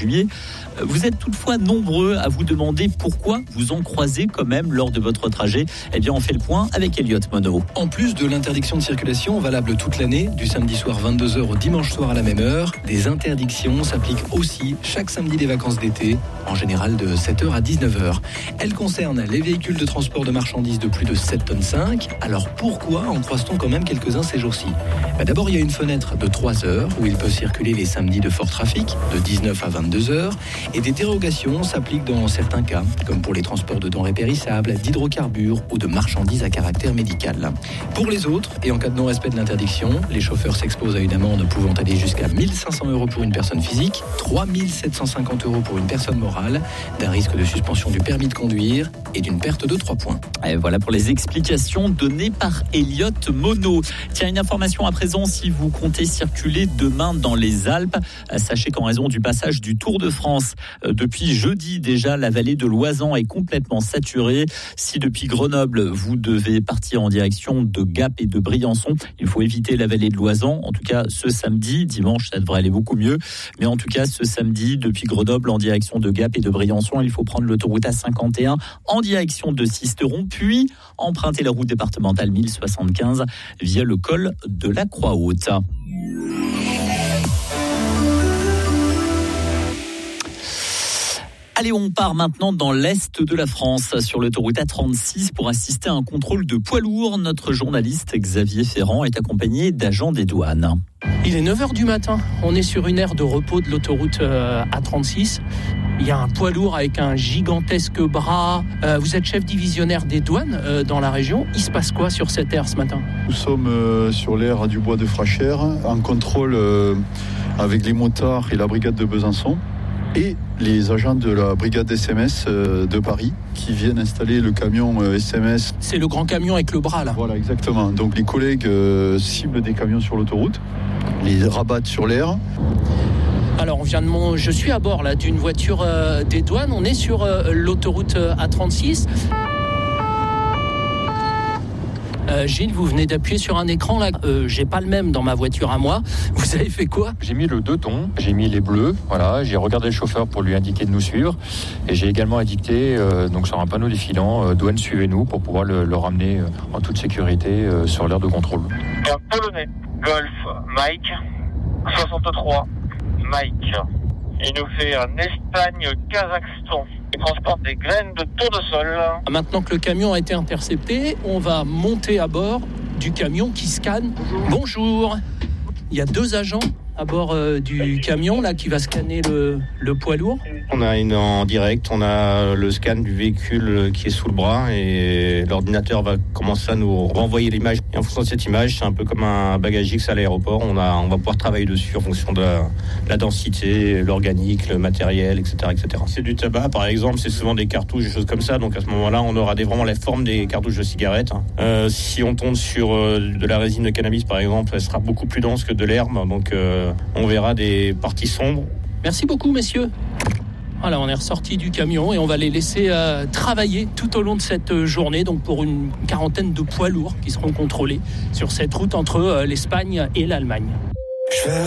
juillet. Vous êtes toutefois nombreux à vous demander pourquoi vous en croisez quand même lors de votre trajet. Eh bien, on fait le point avec Elliot Monod. En plus de l'interdiction de circulation valable toute l'année, du samedi soir 22h au dimanche soir à la même heure, des interdictions s'appliquent aussi chaque samedi des vacances d'été, en général de 7h à 19h. Elles concernent les véhicules de transport de marchandises de plus de 7,5 tonnes. Alors pourquoi en croise-t-on quand même quelques-uns ces jours-ci ? D'abord, il y a une fenêtre de 3 heures où ils peuvent circuler les samedis de fort trafic, de 19 à 22h, et des dérogations s'appliquent dans certains cas, comme pour les transports de denrées périssables, d'hydrocarbures ou de marchandises à caractère médical. Pour les autres, et en cas de non-respect de l'interdiction, les chauffeurs s'exposent à une amende pouvant aller jusqu'à 1 500 € pour une personne physique, 3 750 € pour une personne morale, d'un risque de suspension du permis de conduire et d'une perte de 3 points. Et voilà pour les explications données par Elliot Monod. Tiens, une information à présent, si vous comptez circuler demain dans les Alpes, sachez qu'en raison du passage du Tour de France, depuis jeudi déjà, la vallée de l'Oisans est complètement saturée. Si depuis Grenoble, vous devez partir en direction de Gap et de Briançon, il faut éviter la vallée de l'Oisans. En tout cas, ce samedi, dimanche, ça devrait aller beaucoup mieux. Mais en tout cas, ce samedi, depuis Grenoble en direction de Gap et de Briançon, il faut prendre l'autoroute A51 en direction de Sisteron, puis emprunter la route départementale 1075 via le col de la Croix-Haute. Allez, on part maintenant dans l'est de la France, sur l'autoroute A36, pour assister à un contrôle de poids lourds. Notre journaliste Xavier Ferrand est accompagné d'agents des douanes. Il est 9h du matin, on est sur une aire de repos de l'autoroute A36. Il y a un poids lourd avec un gigantesque bras. Vous êtes chef divisionnaire des douanes dans la région. Il se passe quoi sur cette aire ce matin ? Nous sommes sur l'aire du bois de Frachère, en contrôle avec les motards et la brigade de Besançon et les agents de la brigade SMS de Paris qui viennent installer le camion SMS. C'est le grand camion avec le bras là. Voilà, exactement. Donc les collègues ciblent des camions sur l'autoroute, les rabattent sur l'aire. Alors je suis à bord là d'une voiture des douanes. On est sur l'autoroute A36. Gilles, vous venez d'appuyer sur un écran là. J'ai pas le même dans ma voiture à moi. Vous avez fait quoi ? J'ai mis le 2 tons, j'ai mis les bleus. Voilà, j'ai regardé le chauffeur pour lui indiquer de nous suivre, et j'ai également indiqué donc sur un panneau défilant douane suivez-nous pour pouvoir le ramener en toute sécurité sur l'aire de contrôle. Un Polonais, Golf, Mike, 63, Mike. Il nous fait un Espagne-Kazakhstan. Il transporte des graines de tournesol. Maintenant que le camion a été intercepté, on va monter à bord du camion qui scanne. Bonjour. Il y a 2 agents à bord du camion là qui va scanner le poids lourd. On a en direct, on a le scan du véhicule qui est sous le bras et l'ordinateur va commencer à nous renvoyer l'image. Et en fonction de cette image, c'est un peu comme un bagagix à l'aéroport. On va pouvoir travailler dessus en fonction de la densité, l'organique, le matériel, etc., etc. C'est du tabac, par exemple, c'est souvent des cartouches, des choses comme ça. Donc à ce moment-là, on aura vraiment la forme des cartouches de cigarettes. Si on tombe sur de la résine de cannabis, par exemple, elle sera beaucoup plus dense que de l'herbe. Donc on verra des parties sombres. Merci beaucoup, messieurs. Voilà, on est ressorti du camion et on va les laisser travailler tout au long de cette journée, donc pour une quarantaine de poids lourds qui seront contrôlés sur cette route entre l'Espagne et l'Allemagne.